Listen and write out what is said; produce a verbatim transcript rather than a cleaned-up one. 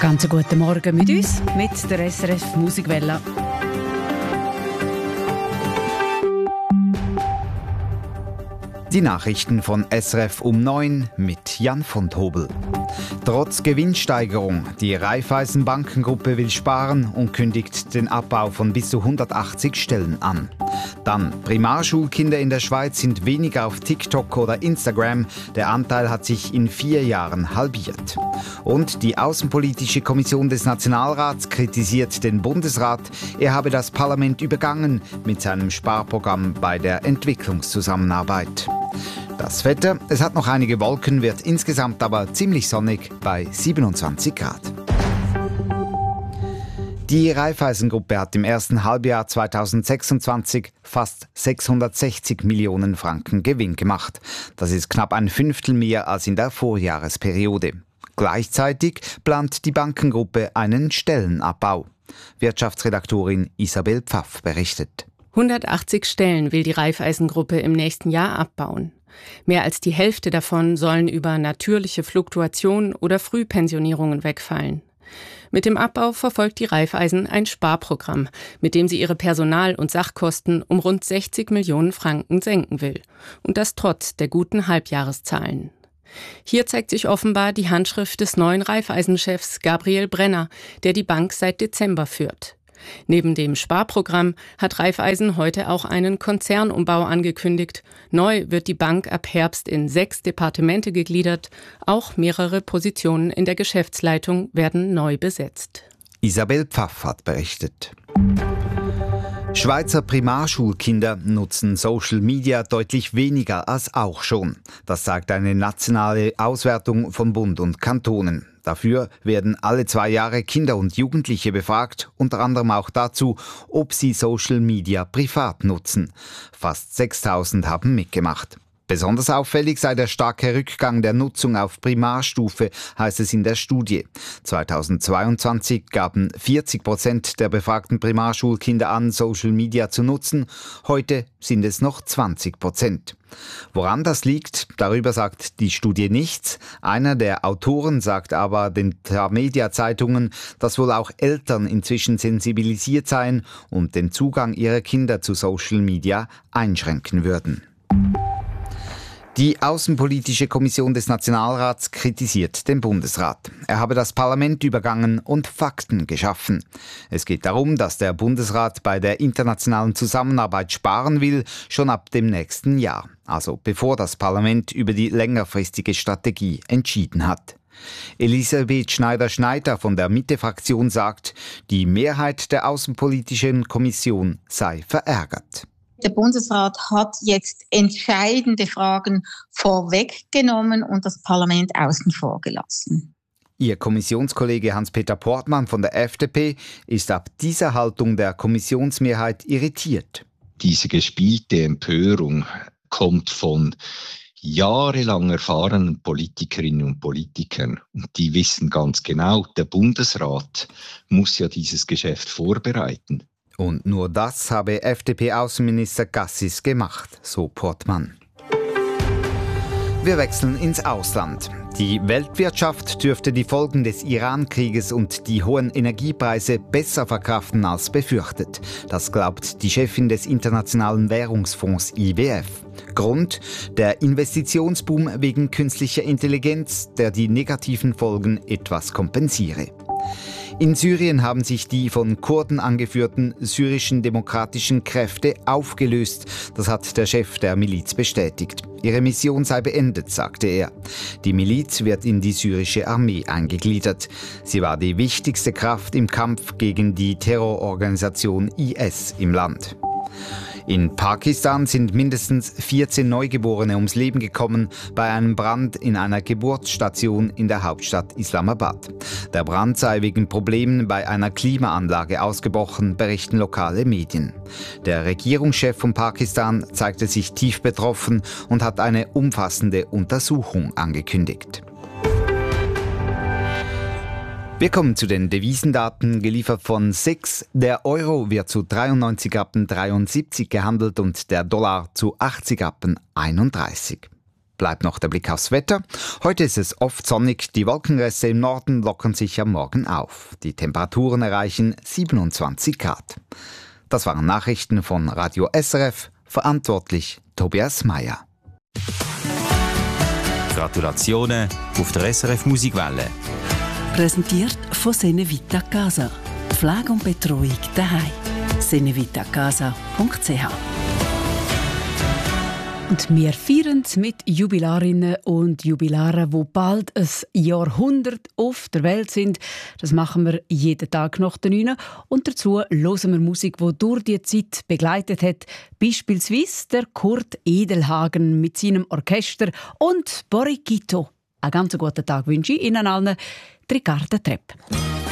Ganz guten Morgen mit uns, mit der S R F Musikwelle. Die Nachrichten von S R F um neun mit Jan von Tobel. Trotz Gewinnsteigerung, die Raiffeisen Bankengruppe will sparen und kündigt den Abbau von bis zu hundertachtzig Stellen an. Dann, Primarschulkinder in der Schweiz sind weniger auf TikTok oder Instagram. Der Anteil hat sich in vier Jahren halbiert. Und die Außenpolitische Kommission des Nationalrats kritisiert den Bundesrat. Er habe das Parlament übergangen mit seinem Sparprogramm bei der Entwicklungszusammenarbeit. Das Wetter, es hat noch einige Wolken, wird insgesamt aber ziemlich sonnig bei siebenundzwanzig Grad. Die Raiffeisen-Gruppe hat im ersten Halbjahr zweitausendsechsundzwanzig fast sechshundertsechzig Millionen Franken Gewinn gemacht. Das ist knapp ein Fünftel mehr als in der Vorjahresperiode. Gleichzeitig plant die Bankengruppe einen Stellenabbau. Wirtschaftsredaktorin Isabel Pfaff berichtet. hundertachtzig Stellen will die Raiffeisen-Gruppe im nächsten Jahr abbauen. Mehr als die Hälfte davon sollen über natürliche Fluktuation oder Frühpensionierungen wegfallen. Mit dem Abbau verfolgt die Raiffeisen ein Sparprogramm, mit dem sie ihre Personal- und Sachkosten um rund sechzig Millionen Franken senken will. Und das trotz der guten Halbjahreszahlen. Hier zeigt sich offenbar die Handschrift des neuen Raiffeisen-Chefs Gabriel Brenner, der die Bank seit Dezember führt. Neben dem Sparprogramm hat Raiffeisen heute auch einen Konzernumbau angekündigt. Neu wird die Bank ab Herbst in sechs Departemente gegliedert. Auch mehrere Positionen in der Geschäftsleitung werden neu besetzt. Isabel Pfaff hat berichtet. Schweizer Primarschulkinder nutzen Social Media deutlich weniger als auch schon. Das sagt eine nationale Auswertung von Bund und Kantonen. Dafür werden alle zwei Jahre Kinder und Jugendliche befragt, unter anderem auch dazu, ob sie Social Media privat nutzen. Fast sechstausend haben mitgemacht. Besonders auffällig sei der starke Rückgang der Nutzung auf Primarstufe, heißt es in der Studie. zweitausendzweiundzwanzig gaben vierzig Prozent der befragten Primarschulkinder an, Social Media zu nutzen. Heute sind es noch zwanzig Prozent. Woran das liegt, darüber sagt die Studie nichts. Einer der Autoren sagt aber den Tamedia-Zeitungen, dass wohl auch Eltern inzwischen sensibilisiert seien und den Zugang ihrer Kinder zu Social Media einschränken würden. Die Außenpolitische Kommission des Nationalrats kritisiert den Bundesrat. Er habe das Parlament übergangen und Fakten geschaffen. Es geht darum, dass der Bundesrat bei der internationalen Zusammenarbeit sparen will, schon ab dem nächsten Jahr. Also bevor das Parlament über die längerfristige Strategie entschieden hat. Elisabeth Schneider-Schneider von der Mitte-Fraktion sagt, die Mehrheit der Außenpolitischen Kommission sei verärgert. Der Bundesrat hat jetzt entscheidende Fragen vorweggenommen und das Parlament außen vor gelassen. Ihr Kommissionskollege Hans-Peter Portmann von der F D P ist ab dieser Haltung der Kommissionsmehrheit irritiert. Diese gespielte Empörung kommt von jahrelang erfahrenen Politikerinnen und Politikern. Und die wissen ganz genau, der Bundesrat muss ja dieses Geschäft vorbereiten. Und nur das habe F D P-Außenminister Gassis gemacht, so Portmann. Wir wechseln ins Ausland. Die Weltwirtschaft dürfte die Folgen des Iran-Krieges und die hohen Energiepreise besser verkraften als befürchtet. Das glaubt die Chefin des Internationalen Währungsfonds I W F. Grund: der Investitionsboom wegen künstlicher Intelligenz, der die negativen Folgen etwas kompensiere. In Syrien haben sich die von Kurden angeführten syrischen demokratischen Kräfte aufgelöst. Das hat der Chef der Miliz bestätigt. Ihre Mission sei beendet, sagte er. Die Miliz wird in die syrische Armee eingegliedert. Sie war die wichtigste Kraft im Kampf gegen die Terrororganisation I S im Land. In Pakistan sind mindestens vierzehn Neugeborene ums Leben gekommen bei einem Brand in einer Geburtsstation in der Hauptstadt Islamabad. Der Brand sei wegen Problemen bei einer Klimaanlage ausgebrochen, berichten lokale Medien. Der Regierungschef von Pakistan zeigte sich tief betroffen und hat eine umfassende Untersuchung angekündigt. Wir kommen zu den Devisendaten, geliefert von S I X. Der Euro wird zu dreiundneunzig Rappen dreiundsiebzig gehandelt und der Dollar zu achtzig Rappen einunddreißig. bleibt noch der Blick aufs Wetter. Heute ist es oft sonnig, die Wolkenreste im Norden lockern sich am Morgen auf. Die Temperaturen erreichen siebenundzwanzig Grad. Das waren Nachrichten von Radio S R F, verantwortlich Tobias Meyer. Gratulationen auf der S R F Musikwelle. Präsentiert von Senevita Casa. Pflege und Betreuung daheim. senevitacasa punkt c h. Und wir feiern mit Jubilarinnen und Jubilaren, die bald ein Jahrhundert auf der Welt sind. Das machen wir jeden Tag nach der neun. Und dazu hören wir Musik, die durch die Zeit begleitet hat. Beispielsweise der Kurt Edelhagen mit seinem Orchester und Borikito. Einen ganz guten Tag wünsche ich Ihnen allen. Ricarda Trepp.